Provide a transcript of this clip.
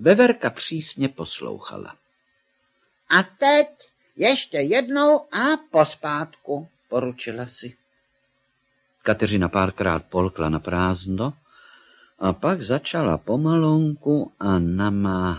Veverka přísně poslouchala. A teď ještě jednou a pospátku, poručila si. Kateřina párkrát polkla na prázdno a pak začala pomalonku a namáhavě